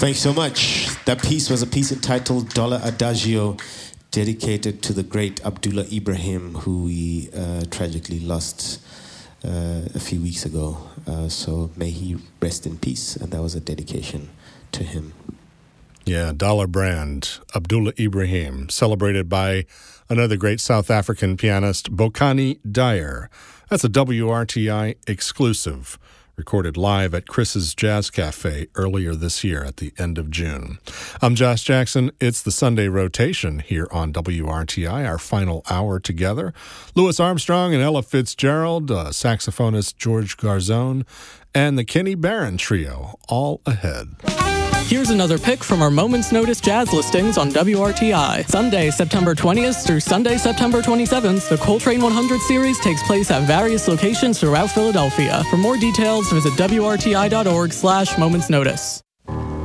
Thanks so much. That piece was a piece entitled Dollar Adagio, dedicated to the great Abdullah Ibrahim, who we tragically lost a few weeks ago. So may he rest in peace. And that was a dedication to him. Yeah, Dollar Brand, Abdullah Ibrahim, celebrated by another great South African pianist, Bokani Dyer. That's a WRTI exclusive, recorded live at Chris's Jazz Cafe earlier this year at the end of June. I'm Josh Jackson. It's the Sunday Rotation here on WRTI, our final hour together. Louis Armstrong and Ella Fitzgerald, saxophonist George Garzone, and the Kenny Barron Trio, all ahead. Here's another pick from our Moments Notice jazz listings on WRTI. Sunday, September 20th through Sunday, September 27th, the Coltrane 100 series takes place at various locations throughout Philadelphia. For more details, visit WRTI.org/momentsnotice.